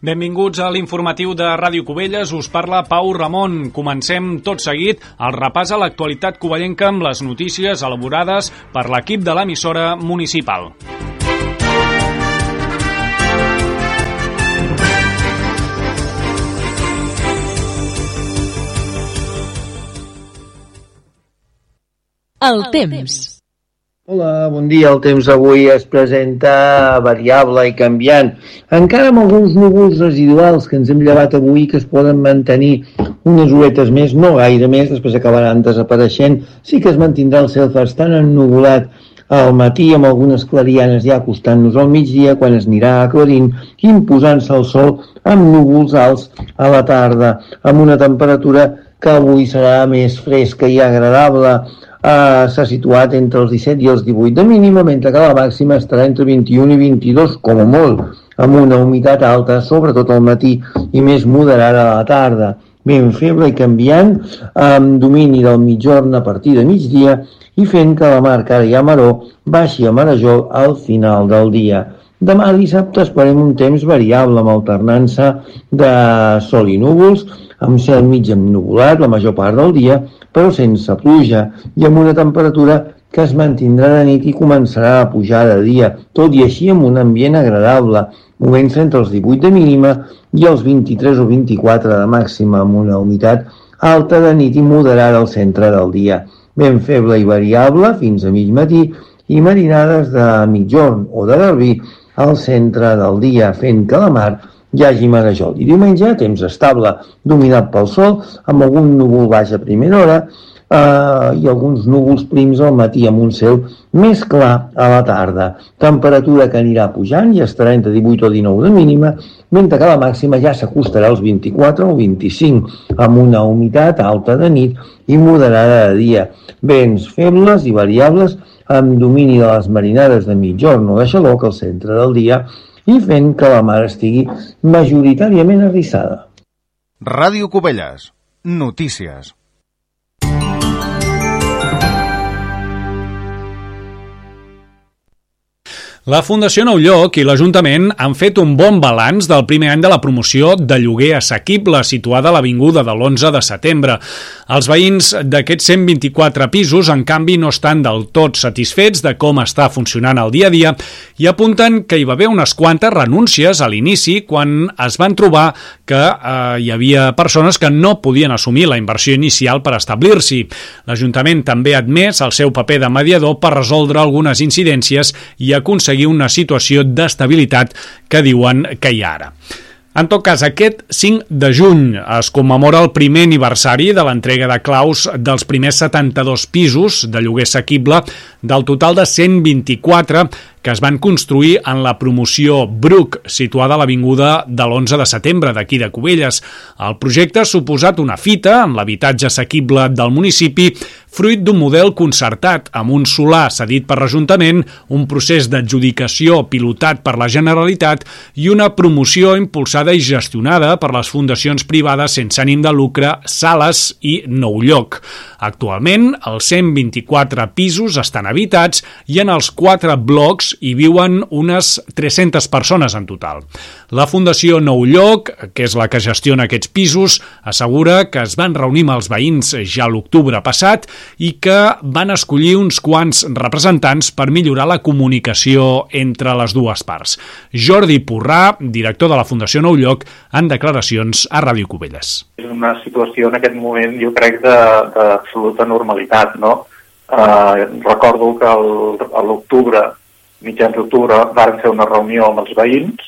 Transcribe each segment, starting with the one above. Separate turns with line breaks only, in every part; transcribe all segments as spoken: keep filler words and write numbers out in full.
Benvinguts a l'informatiu de Ràdio Cubelles, us parla Pau Ramon. Comencem tot seguit el repàs a l'actualitat covellenca amb les notícies elaborades per l'equip de l'emissora municipal.
El temps.
Hola, bon dia. El temps avui es presenta variable i canviant. Encara amb alguns núvols residuals que ens hem llevat avui que es poden mantenir unes horetes més, no gaire més, després acabaran desapareixent. Sí que es mantindrà el cel bastant ennuvolat al matí amb algunes clarianes ja acostant-nos al migdia quan es anirà aclarint i imposant-se el sol amb núvols alts a la tarda, amb una temperatura que avui serà més fresca i agradable. Uh, s'ha situat entre els disset i els divuit de mínima, mentre que la màxima estarà entre vint-i-un i vint-i-dos, com a molt, amb una humitat alta, sobretot al matí, i més moderada a la tarda. Ben feble i canviant, amb domini del mitjorn a partir de migdia, i fent que la mar que ara hi ha maró baixi a marejol al final del dia. Demà dissabte esperem un temps variable, amb alternança de sol i núvols, amb cel mig ennuvolat la major part del dia, però sense pluja, i amb una temperatura que es mantindrà de nit i començarà a pujar de dia, tot i així amb un ambient agradable, movent-se entre els divuit de mínima i els vint-i-tres o vint-i-quatre de màxima, amb una humitat alta de nit i moderada al centre del dia. Ben feble i variable fins a mig matí i marinades de mitjorn o de garbí al centre del dia, fent que la mar hi hagi marejol. I diumenge, temps estable, dominat pel sol, amb algun núvol baix a primera hora eh, i alguns núvols prims al matí amb un cel més clar a la tarda. Temperatura que anirà pujant i estarà entre divuit o dinou de mínima, mentre que la màxima ja s'acostarà als vint-i-quatre o vint-i-cinc, amb una humitat alta de nit i moderada de dia. Vents febles i variables amb domini de les marinades de mitjorn o de xaloc al centre del dia, i fent que la mar estigui majoritàriament arrissada.
Ràdio Cubelles. Notícies.
La Fundació Nou Lloc i l'Ajuntament han fet un bon balanç del primer any de la promoció de lloguer assequible situada a l'Avinguda de l'onze de setembre. Els veïns d'aquests cent vint-i-quatre pisos, en canvi, no estan del tot satisfets de com està funcionant el dia a dia i apunten que hi va haver unes quantes renúncies a l'inici quan es van trobar que eh, hi havia persones que no podien assumir la inversió inicial per establir-s'hi. L'Ajuntament també ha admès el seu paper de mediador per resoldre algunes incidències i aconseguir una situació d'estabilitat que diuen que hi ha ara. En tot cas, aquest cinc de juny es commemora el primer aniversari de l'entrega de claus dels primers setanta-dos pisos de lloguer assequible del total de cent vint-i-quatre que es van construir en la promoció Bruc, situada a l'Avinguda de l'onze de setembre d'aquí de Cubelles. El projecte ha suposat una fita en l'habitatge assequible del municipi, fruit d'un model concertat amb un solar cedit per l'Ajuntament, un procés d'adjudicació pilotat per la Generalitat i una promoció impulsada i gestionada per les fundacions privades sense ànim de lucre Sales i Nou Lloc. Actualment, els cent vint-i-quatre pisos estan habitats i en els quatre blocs hi viuen unes tres-centes persones en total. La Fundació Nou Lloc, que és la que gestiona aquests pisos, assegura que es van reunir amb els veïns ja l'octubre passat i que van escollir uns quants representants per millorar la comunicació entre les dues parts. Jordi Porrà, director de la Fundació Nou Lloc, en declaracions a Ràdio Cubelles.
És una situació en aquest moment, jo crec, d'absoluta normalitat, no? Eh, recordo que el, a l'octubre, mitjans d'octubre, vàrem fer una reunió amb els veïns.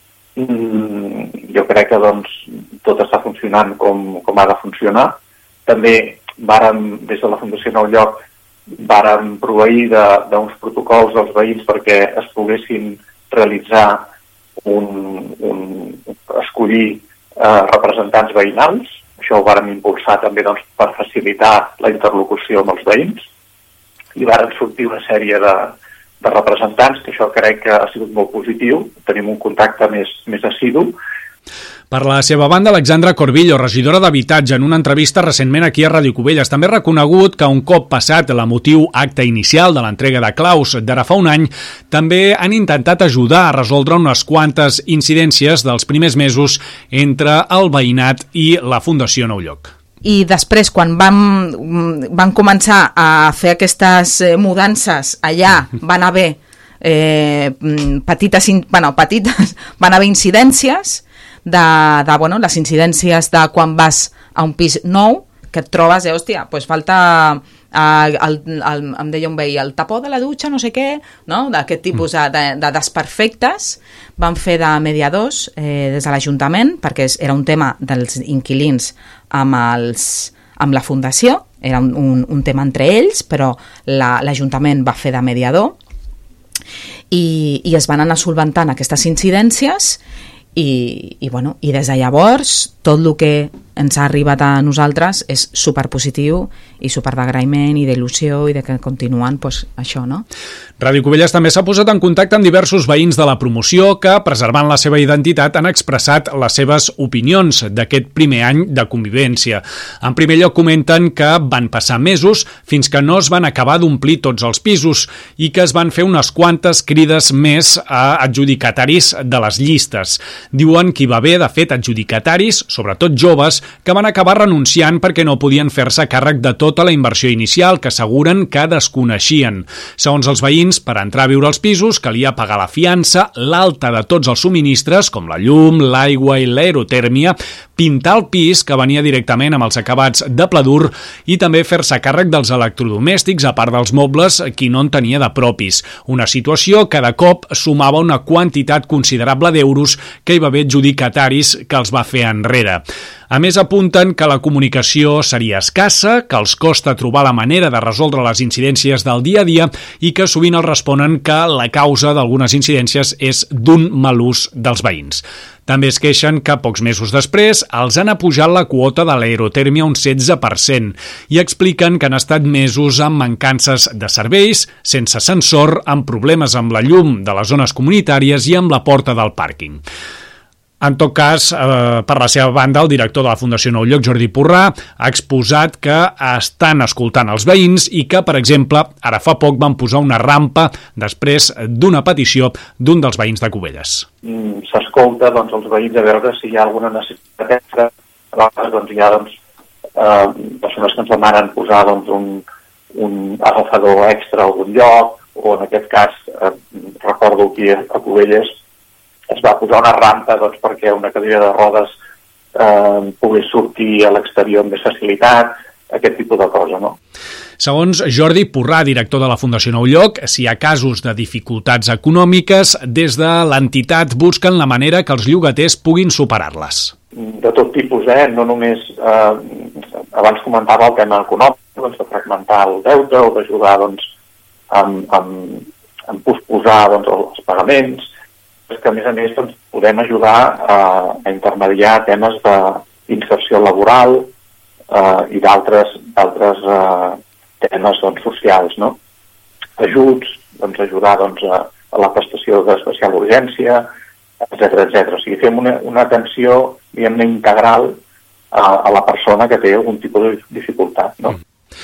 Mm, jo crec que doncs, tot està funcionant com, com ha de funcionar. També vàrem, des de la Fundació Nou Lloc, vàrem proveir d'uns protocols als veïns perquè es poguessin realitzar un, un escollir eh, representants veïnals. Això ho vàrem impulsar també doncs, per facilitar la interlocució amb els veïns. I vàrem sortir una sèrie de, de representants, que això crec que ha sigut molt positiu. Tenim un contacte més, més assidu.
Per la seva banda, Alexandra Corbillo, regidora d'Habitatge, en una entrevista recentment aquí a Ràdio Cubelles, també ha reconegut que un cop passat l'emotiu acte inicial de l'entrega de claus d'ara fa un any, també han intentat ajudar a resoldre unes quantes incidències dels primers mesos entre el veïnat i la Fundació Nou Lloc.
I després, quan vam, van començar a fer aquestes mudances allà, van haver eh, petites, bueno, petites, van haver incidències de, de bueno, les incidències de quan vas a un pis nou, que et trobes, eh, hòstia, doncs falta, eh, el, el, em deia un veí, el tapó de la dutxa, no sé què, no? D'aquest tipus de, de, de desperfectes. Van fer de mediadors eh, des de l'Ajuntament, perquè era un tema dels inquilins amb, els, amb la Fundació, era un, un, un tema entre ells, però l'Ajuntament la, va fer de mediador i, i es van anar solventant aquestes incidències. I, i, bueno, i des de llavors tot el que ens ha arribat a nosaltres és superpositiu i super d'agraïment i d'il·lusió i de que continuen pues, això, no?
Ràdio Cubelles també s'ha posat en contacte amb diversos veïns de la promoció que, preservant la seva identitat, han expressat les seves opinions d'aquest primer any de convivència. En primer lloc comenten que van passar mesos fins que no es van acabar d'omplir tots els pisos i que es van fer unes quantes crides més a adjudicataris de les llistes. Diuen que hi va haver, de fet, adjudicataris, sobretot joves, que van acabar renunciant perquè no podien fer-se càrrec de tota la inversió inicial que asseguren que desconeixien. Segons els veïns, per entrar a viure als pisos calia pagar la fiança, l'alta de tots els subministres, com la llum, l'aigua i l'aerotèrmia, pintar el pis, que venia directament amb els acabats de pla dur, i també fer-se càrrec dels electrodomèstics, a part dels mobles, qui no en tenia de propis. Una situació que de cop sumava una quantitat considerable d'euros que hi va haver adjudicataris que els va fer enrere. A més, apunten que la comunicació seria escassa, que els costa trobar la manera de resoldre les incidències del dia a dia i que sovint els responen que la causa d'algunes incidències és d'un mal ús dels veïns. També es queixen que pocs mesos després els han apujat la quota de l'aerotèrmia un setze per cent i expliquen que han estat mesos amb mancances de serveis, sense ascensor, amb problemes amb la llum de les zones comunitàries i amb la porta del pàrquing. En tot cas, eh, per la seva banda, el director de la Fundació Nou Lloc, Jordi Porrà, ha exposat que estan escoltant els veïns i que, per exemple, ara fa poc van posar una rampa després d'una petició d'un dels veïns de Cubelles.
S'escolta doncs, els veïns a veure si hi ha alguna necessitat extra. A vegades doncs, hi ha doncs, eh, persones que ens demanen posar doncs, un, un agafador extra a algun lloc, o en aquest cas, eh, recordo aquí a Cubelles, es va posar una rampa doncs, perquè una cadira de rodes eh, pogués sortir a l'exterior amb més facilitat, aquest tipus de cosa, no?
Segons Jordi Porrà, director de la Fundació Nou Lloc, si hi ha casos de dificultats econòmiques, des de l'entitat busquen la manera que els llogaters puguin superar-les.
De tot tipus, eh? No només, eh, abans comentava el tema econòmic, doncs, de fragmentar el deute o d'ajudar doncs, amb, amb, amb posposar doncs, els pagaments, que a més a més doncs, podem ajudar a, a intermediar temes d'inserció laboral eh, i d'altres eh, temes doncs, socials, no? Ajuts, doncs, ajudar doncs, a, a la prestació d'especial urgència, etcètera, etcètera. O sigui, fem una, una atenció, diguem-ne, integral a, a la persona que té algun tipus de dificultat, no?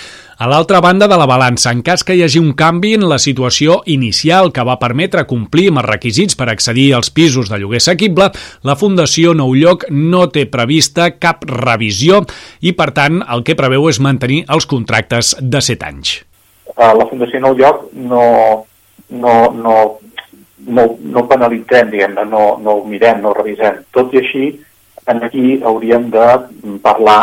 A l'altra banda de la balança, en cas que hi hagi un canvi en la situació inicial que va permetre complir amb els requisits per accedir als pisos de lloguer assequible, la Fundació Nou Lloc no té prevista cap revisió i, per tant, el que preveu és mantenir els contractes de set anys.
La Fundació Nou Lloc no, no, no, no, no penalitzem, diguem-ne, no, no ho mirem, no ho revisem. Tot i així, aquí hauríem de parlar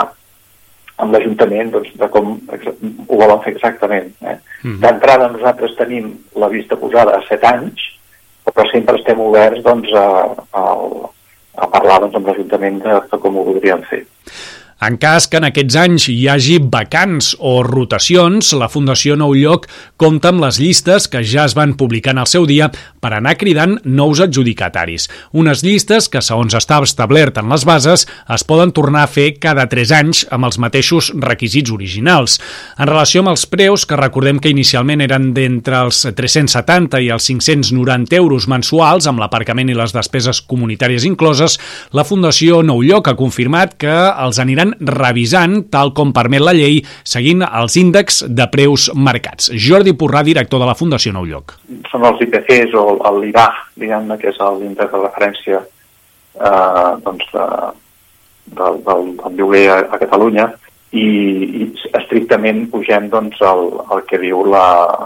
amb l'Ajuntament doncs, de com ho volen fer exactament. Eh? Mm-hmm. D'entrada nosaltres tenim la vista posada a set anys, però sempre estem oberts doncs, a, a, a parlar doncs, amb l'Ajuntament de, de com ho voldríem fer.
En cas que en aquests anys hi hagi vacants o rotacions, la Fundació Nou Lloc compta amb les llistes que ja es van publicar en el seu dia per anar cridant nous adjudicataris. Unes llistes que, segons està establert en les bases, es poden tornar a fer cada tres anys amb els mateixos requisits originals. En relació amb els preus, que recordem que inicialment eren d'entre els tres-cents setanta i els cinc-cents noranta euros mensuals, amb l'aparcament i les despeses comunitàries incloses, la Fundació Nou Lloc ha confirmat que els aniran revisant, tal com permet la llei, seguint els índexs de preus marcats. Jordi Porrà, director de la Fundació Nou Lloc.
Són els I P Cs o l'I B A, diguem-ne, que és l'índex de referència eh, doncs, de, del, del, del lloguer a, a Catalunya, i, i estrictament pugem doncs, el, el que diu la,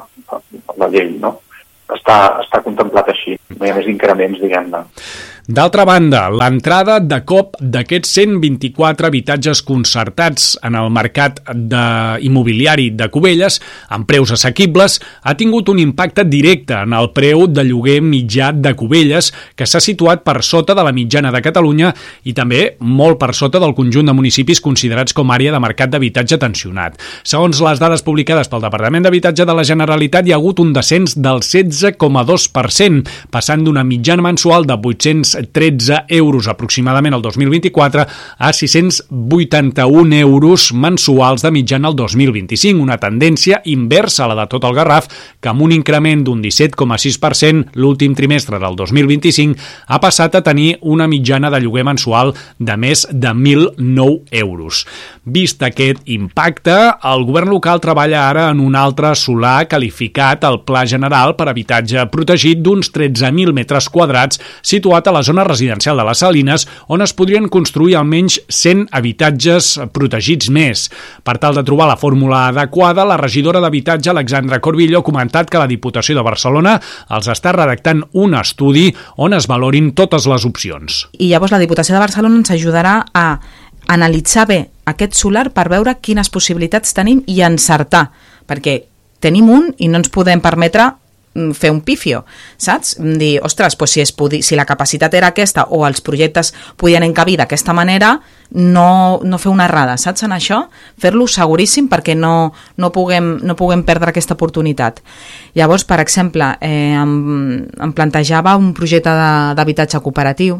la llei, no? Està, està contemplat així, no hi ha més increments, diguem-ne.
D'altra banda, l'entrada de cop d'aquests cent vint-i-quatre habitatges concertats en el mercat de immobiliari de Cubelles, amb preus assequibles, ha tingut un impacte directe en el preu de lloguer mitjà de Cubelles, que s'ha situat per sota de la mitjana de Catalunya i també molt per sota del conjunt de municipis considerats com a àrea de mercat d'habitatge tensionat. Segons les dades publicades pel Departament d'Habitatge de la Generalitat, hi ha hagut un descens del setze coma dos per cent, passant d'una mitjana mensual de vuit-cents tretze euros aproximadament el dos mil vint-i-quatre a sis-cents vuitanta-un euros mensuals de mitjana el dos mil vint-i-cinc, una tendència inversa a la de tot el Garraf, que amb un increment d'un disset coma sis per cent l'últim trimestre del dos mil vint-i-cinc ha passat a tenir una mitjana de lloguer mensual de més de mil nou euros. Vist aquest impacte, el govern local treballa ara en un altre solar qualificat al Pla General per habitatge protegit d'uns tretze mil metres quadrats situat a la zona residencial de les Salines, on es podrien construir almenys cent habitatges protegits més. Per tal de trobar la fórmula adequada, la regidora d'Habitatge, Alexandra Corbillo, ha comentat que la Diputació de Barcelona els està redactant un estudi on es valorin totes les opcions.
I llavors la Diputació de Barcelona ens ajudarà a analitzar bé aquest solar per veure quines possibilitats tenim i encertar, perquè tenim un i no ens podem permetre fer un pifio, saps? Dir, ostres, doncs si, es podi, si la capacitat era aquesta o els projectes podien encabir d'aquesta manera, no, no fer una errada, saps? En això, fer-lo seguríssim perquè no, no, puguem, no puguem perdre aquesta oportunitat. Llavors, per exemple, eh, em, em plantejava un projecte d'habitatge cooperatiu,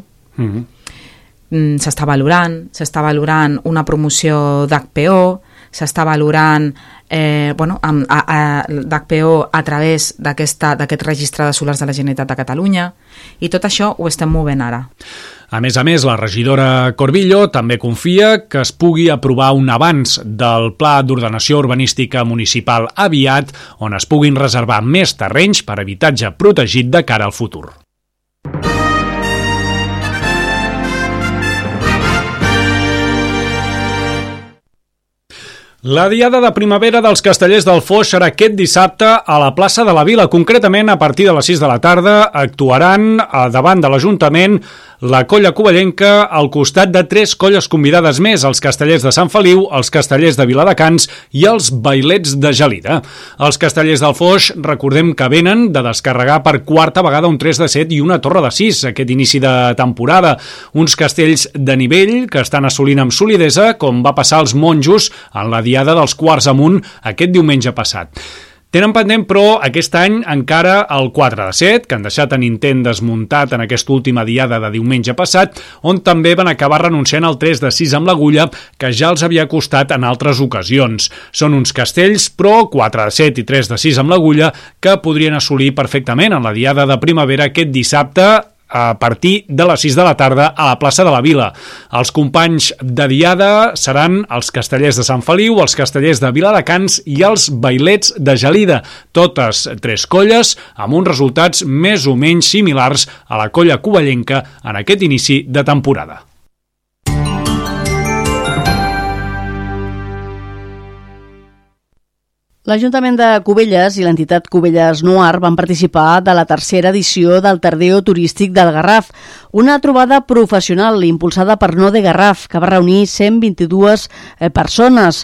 mm-hmm. s'està valorant, s'està valorant una promoció d'H P O, s'està valorant eh, bueno, amb, a, a, d'H P O a través d'aquest registre de solars de la Generalitat de Catalunya, i tot això ho estem movent ara.
A més a més, la regidora Corbillo també confia que es pugui aprovar un avanç del Pla d'Ordenació Urbanística Municipal aviat, on es puguin reservar més terrenys per habitatge protegit de cara al futur. La Diada de Primavera dels Castellers del Foix serà aquest dissabte a la plaça de la Vila. Concretament, a partir de les sis de la tarda, actuaran davant de l'Ajuntament la colla covellenca al costat de tres colles convidades més, els Castellers de Sant Feliu, els Castellers de Viladecans i els Bailets de Gelida. Els Castellers del Foix, recordem que venen de descarregar per quarta vegada un tres de set i una torre de sis aquest inici de temporada. Uns castells de nivell que estan assolint amb solidesa, com va passar als monjos en la Diada dels Quarts Amunt aquest diumenge passat. Tenen pendent, però, aquest any encara el quatre de set, que han deixat en intent desmuntat en aquesta última diada de diumenge passat, on també van acabar renunciant al tres de sis amb l'agulla, que ja els havia costat en altres ocasions. Són uns castells, però, quatre de set i tres de sis amb l'agulla, que podrien assolir perfectament en la Diada de Primavera aquest dissabte, a partir de les sis de la tarda a la plaça de la Vila. Els companys de Diada seran els Castellers de Sant Feliu, els Castellers de Viladecans i els Bailets de Gelida, totes tres colles amb uns resultats més o menys similars a la colla covellenca en aquest inici de temporada.
L'Ajuntament de Cubelles i l'entitat Cubelles Noir van participar de la tercera edició del Tardeo Turístic del Garraf, una trobada professional impulsada per Node Garraf, que va reunir cent vint-i-dues persones.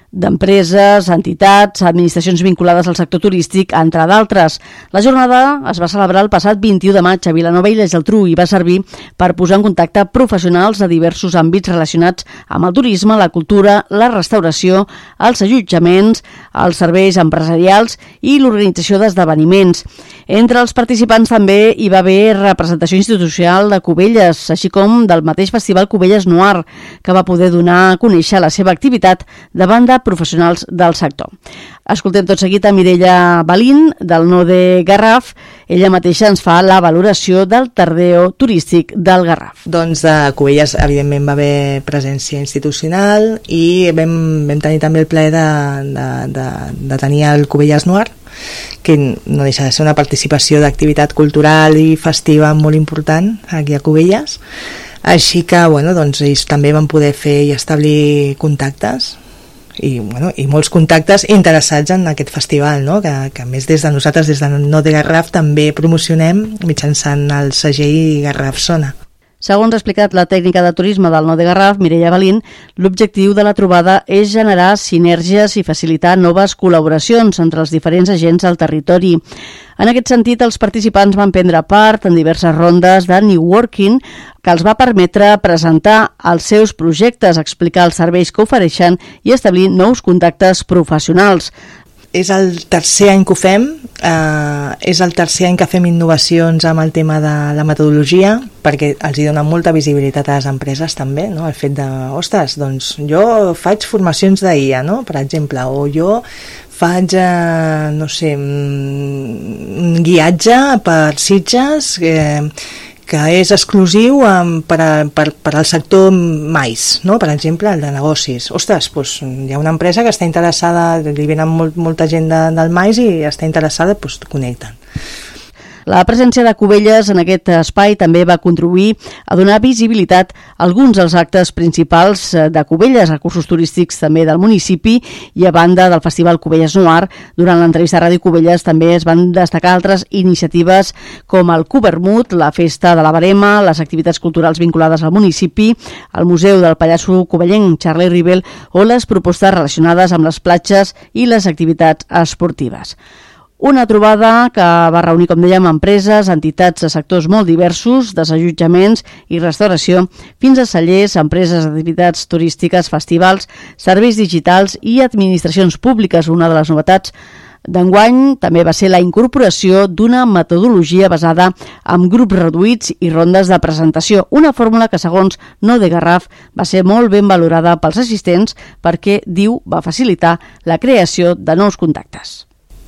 d'empreses, entitats, administracions vinculades al sector turístic, entre d'altres. La jornada es va celebrar el passat vint-i-u de maig a Vilanova i la Geltrú i va servir per posar en contacte professionals de diversos àmbits relacionats amb el turisme, la cultura, la restauració, els allotjaments, els serveis empresarials i l'organització d'esdeveniments. Entre els participants també hi va haver representació institucional de Cubelles, així com del mateix festival Cubelles Noir, que va poder donar a conèixer la seva activitat davant de professionals del sector. Escoltem tot seguit a Mireia Balín, del Node Garraf. Ella mateixa ens fa la valoració del tardeo turístic del Garraf.
Doncs de Cubelles, evidentment, va haver presència institucional i vam, vam tenir també el plaer de, de, de, de tenir el Cubelles Noir, que no deixa de ser una participació d'activitat cultural i festiva molt important aquí a Cubelles. Així que, bueno, doncs ells també van poder fer i establir contactes i, bueno, i molts contactes interessats en aquest festival, no? que, que a més des de nosaltres, des de Node Garraf, també promocionem mitjançant el segell Garraf Sona.
Segons ha explicat la tècnica de turisme del Node Garraf, Mireia Balín, l'objectiu de la trobada és generar sinergies i facilitar noves col·laboracions entre els diferents agents del territori. En aquest sentit, els participants van prendre part en diverses rondes de networking que els va permetre presentar els seus projectes, explicar els serveis que ofereixen i establir nous contactes professionals.
És el tercer any que ho fem, eh, és el tercer any que fem innovacions amb el tema de la metodologia, perquè els hi dona molta visibilitat a les empreses també, no? El fet de, ostres, doncs jo faig formacions d'I A, no? Per exemple, o jo faig, eh, no sé, un guiatge per Sitges, eh, que és exclusiu um, per, a, per, per al sector mais, no? Per exemple, el de negocis. Ostres, doncs, hi ha una empresa que està interessada, li venen molt, molta gent de, del mais i està interessada, doncs connecten.
La presència de Cubelles en aquest espai també va contribuir a donar visibilitat a alguns dels actes principals de Cubelles, recursos turístics també del municipi, i a banda del Festival Cubelles Noir, durant l'entrevista a Ràdio Cubelles també es van destacar altres iniciatives com el Cubermut, la Festa de la Verema, les activitats culturals vinculades al municipi, el Museu del Pallasso Cubellenc Charlie Rivel o les propostes relacionades amb les platges i les activitats esportives. Una trobada que va reunir, com dèiem, empreses, entitats de sectors molt diversos, desallotjaments i restauració, fins a cellers, empreses d'activitats turístiques, festivals, serveis digitals i administracions públiques. Una de les novetats d'enguany també va ser la incorporació d'una metodologia basada en grups reduïts i rondes de presentació, una fórmula que, segons Node Garraf, va ser molt ben valorada pels assistents perquè, diu, va facilitar la creació de nous contactes.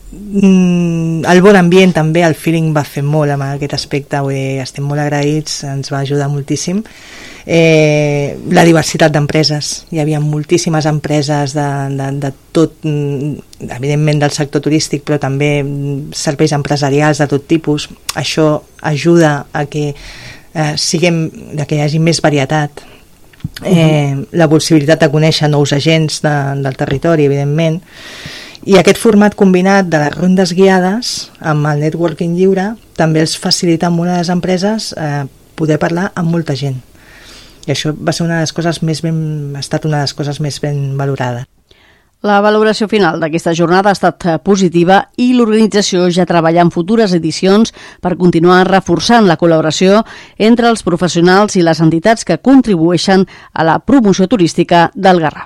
El bon ambient també, el feeling va fer molt amb aquest aspecte, vull dir, estem molt agraïts, ens va ajudar moltíssim. Eh, la diversitat d'empreses, hi havia moltíssimes empreses de, de, de tot, evidentment del sector turístic, però també serveis empresarials de tot tipus. Això ajuda a que eh, siguem, a que hi hagi més varietat. Eh, la possibilitat de conèixer nous agents de, del territori, evidentment. I aquest format combinat de les rondes guiades amb el networking lliure també els facilita molt a les empreses eh, poder parlar amb molta gent. I això va ser una de les coses més ben, ha estat una de les coses més ben valorades.
La valoració final d'aquesta jornada ha estat positiva i l'organització ja treballa en futures edicions per continuar reforçant la col·laboració entre els professionals i les entitats que contribueixen a la promoció turística del Garraf.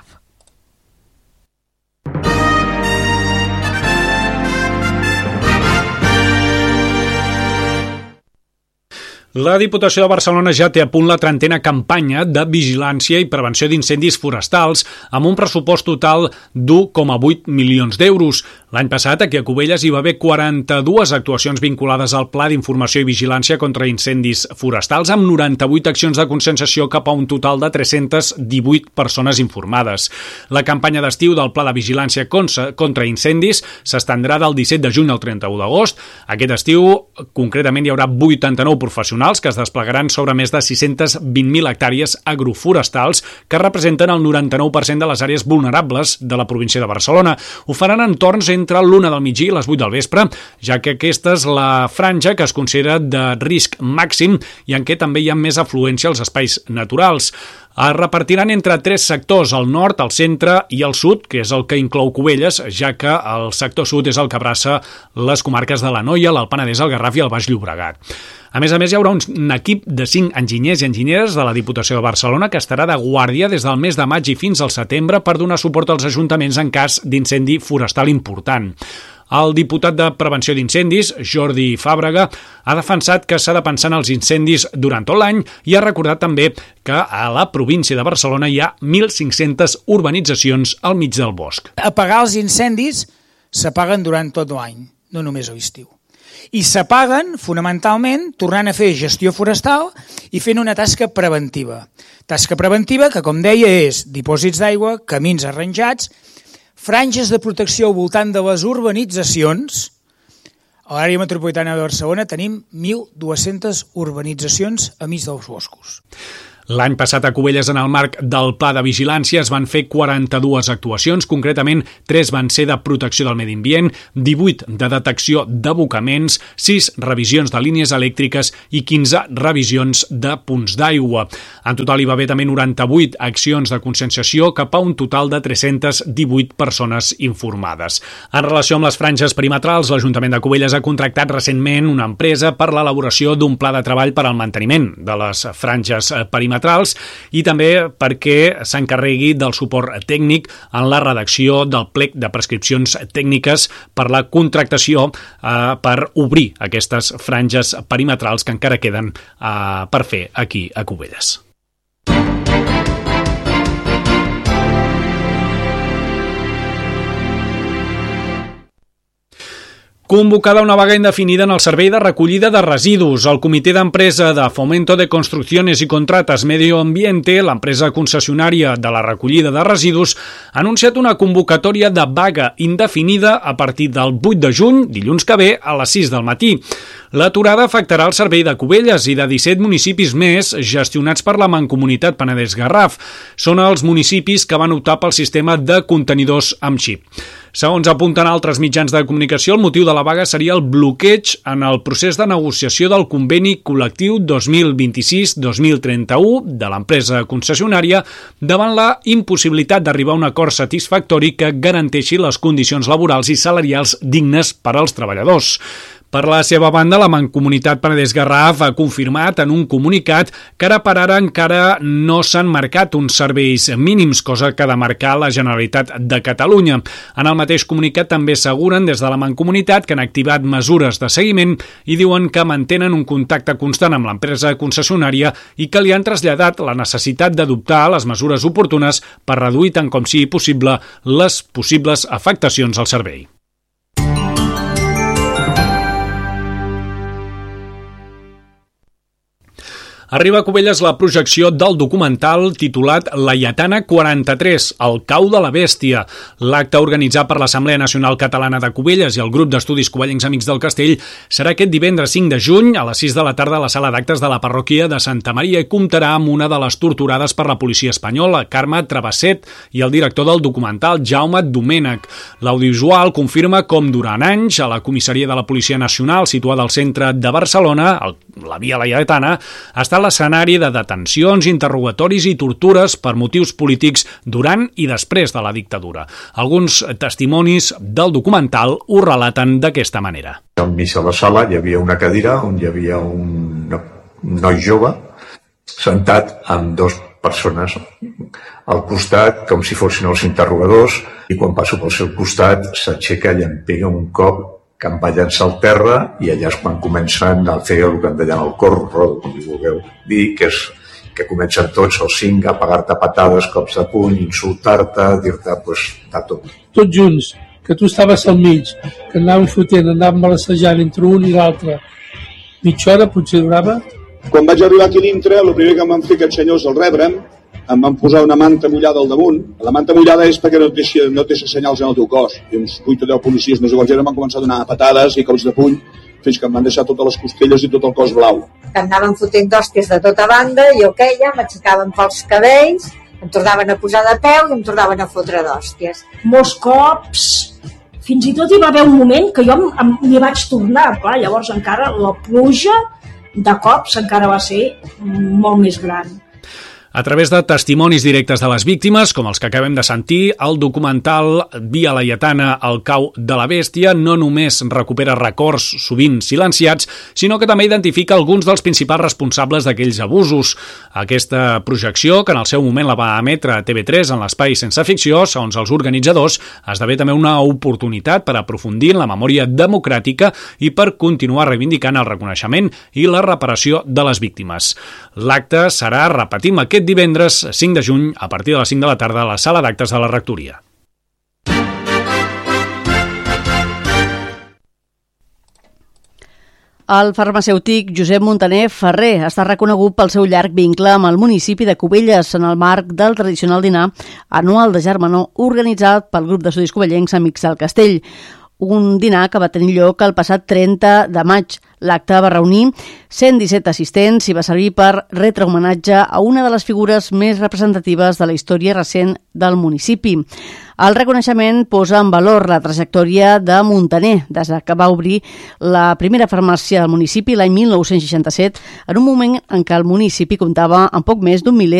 La Diputació de Barcelona ja té a punt la trentena campanya de vigilància i prevenció d'incendis forestals amb un pressupost total d'u coma vuit milions d'euros. L'any passat, aquí a Cubelles, hi va haver quaranta-dues actuacions vinculades al Pla d'Informació i Vigilància contra Incendis Forestals amb noranta-vuit accions de conscienciació cap a un total de tres-centes divuit persones informades. La campanya d'estiu del Pla de Vigilància contra Incendis s'estendrà del disset de juny al trenta-u d'agost. Aquest estiu, concretament, hi haurà vuitanta-nou professionals que es desplegaran sobre més de sis-centes vint mil hectàrees agroforestals que representen el noranta-nou per cent de les àrees vulnerables de la província de Barcelona. Ho faran en torns entre l'una del migdia i les vuit del vespre, ja que aquesta és la franja que es considera de risc màxim i en què també hi ha més afluència als espais naturals. Es repartiran entre tres sectors, el nord, el centre i el sud, que és el que inclou Cubelles, ja que el sector sud és el que abraça les comarques de l'Anoia, l'Alt Penedès, el Garraf i el Baix Llobregat. A més a més, hi haurà un equip de cinc enginyers i enginyeres de la Diputació de Barcelona que estarà de guàrdia des del mes de maig i fins al setembre per donar suport als ajuntaments en cas d'incendi forestal important. El diputat de Prevenció d'Incendis, Jordi Fàbrega, ha defensat que s'ha de pensar en els incendis durant tot l'any i ha recordat també que a la província de Barcelona hi ha mil cinc-centes urbanitzacions al mig del bosc.
Apagar els incendis s'apaguen durant tot l'any, no només a l'estiu. I s'apaguen, fonamentalment, tornant a fer gestió forestal i fent una tasca preventiva. Tasca preventiva que, com deia, és dipòsits d'aigua, camins arranjats, franges de protecció al voltant de les urbanitzacions. A l'àrea metropolitana de Barcelona tenim mil dues-centes urbanitzacions a mig dels boscos.
L'any passat a Cubelles, en el marc del Pla de Vigilància, es van fer quaranta-dues actuacions, concretament tres van ser de protecció del medi ambient, divuit de detecció d'abocaments, sis revisions de línies elèctriques i quinze revisions de punts d'aigua. En total hi va haver també noranta-vuit accions de conscienciació cap a un total de tres-centes divuit persones informades. En relació amb les franges perimetrals, l'Ajuntament de Cubelles ha contractat recentment una empresa per l'elaboració d'un pla de treball per al manteniment de les franges perimetrals i també perquè s'encarregui del suport tècnic en la redacció del plec de prescripcions tècniques per la contractació eh, per obrir aquestes franges perimetrals que encara queden eh, per fer aquí a Cubelles. Convocada una vaga indefinida en el servei de recollida de residus. El comitè d'empresa de Fomento de Construcciones y Contratas Medio Ambiente, l'empresa concessionària de la recollida de residus, ha anunciat una convocatòria de vaga indefinida a partir del vuit de juny, dilluns que ve, a les sis del matí. L'aturada afectarà el servei de Cubelles i de disset municipis més gestionats per la Mancomunitat Penedès-Garraf. Són els municipis que van optar pel sistema de contenidors amb xip. Segons apunten altres mitjans de comunicació, el motiu de la vaga seria el bloqueig en el procés de negociació del conveni col·lectiu dos mil vint-i-sis dos mil trenta-u de l'empresa concessionària davant la impossibilitat d'arribar a un acord satisfactori que garanteixi les condicions laborals i salarials dignes per als treballadors. Per la seva banda, la Mancomunitat Penedès-Garraf ha confirmat en un comunicat que ara per ara encara no s'han marcat uns serveis mínims, cosa que ha de marcar la Generalitat de Catalunya. En el mateix comunicat també asseguren des de la Mancomunitat que han activat mesures de seguiment i diuen que mantenen un contacte constant amb l'empresa concessionària i que li han traslladat la necessitat d'adoptar les mesures oportunes per reduir tant com sigui possible les possibles afectacions al servei. Arriba a Cubelles la projecció del documental titulat La Lletana quaranta-tres, el cau de la bèstia. L'acte organitzat per l'Assemblea Nacional Catalana de Cubelles i el grup d'estudis covellencs Amics del Castell serà aquest divendres cinc de juny a les sis de la tarda a la sala d'actes de la parròquia de Santa Maria i comptarà amb una de les torturades per la policia espanyola, Carme Travesset, i el director del documental, Jaume Domènech. L'audiovisual confirma com durant anys a la comissaria de la Policia Nacional situada al centre de Barcelona, la Via La Lletana, està l'escenari de detencions, interrogatoris i tortures per motius polítics durant i després de la dictadura. Alguns testimonis del documental ho relaten d'aquesta manera.
Enmig de la sala hi havia una cadira on hi havia un noi jove sentat amb dos persones al costat, com si fossin els interrogadors, i quan passo pel seu costat s'aixeca i em pega un cop que em va llançar al terra i allà és quan comencen a fer el que en deien el corro, com li vulgueu dir, que és que comencen tots els cinc a pegar-te patades, cops de puny, insultar-te, dir-te, pues, de tot.
Tots junts, que tu estaves al mig, que anàvem fotent, anàvem balassejant entre un i l'altre. Mitja hora potser durava.
Quan vaig arribar aquí dintre, el primer que em van fer aquests senyors al rebre'm, em van posar una manta mullada al damunt. La manta mullada és perquè no té, no té senyals en el teu cos. I uns vuit o deu policies més iguals em van començar a donar patades i cops de puny fins que em van deixar totes les costelles i tot el cos blau.
Que anaven fotent d'hòsties de tota banda, jo queia, m'aixecaven pels cabells, em tornaven a posar de peu i em tornaven a fotre d'hòsties.
Molts cops, fins i tot hi va haver un moment que jo m'hi vaig tornar, clar, llavors encara la pluja de cops encara va ser molt més gran.
A través de testimonis directes de les víctimes, com els que acabem de sentir, el documental Via Laietana, el cau de la bèstia, no només recupera records sovint silenciats, sinó que també identifica alguns dels principals responsables d'aquells abusos. Aquesta projecció, que en el seu moment la va emetre a T V tres en l'espai Sense Ficció, segons els organitzadors, esdevé també una oportunitat per aprofundir en la memòria democràtica i per continuar reivindicant el reconeixement i la reparació de les víctimes. L'acte serà, repetim, aquest divendres cinc de juny a partir de les cinc de la tarda a la sala d'actes de la Rectoria.
El farmacèutic Josep Montaner Ferrer està reconegut pel seu llarg vincle amb el municipi de Cubelles en el marc del tradicional dinar anual de germanor organitzat pel grup d'estudis covellencs Amics del Castell. Un dinar que va tenir lloc el passat trenta de maig. L'acte va reunir cent disset assistents i va servir per retre homenatge a una de les figures més representatives de la història recent del municipi. El reconeixement posa en valor la trajectòria de Montaner, des que va obrir la primera farmàcia del municipi l'any mil nou-cents seixanta-set, en un moment en què el municipi comptava amb poc més d'un miler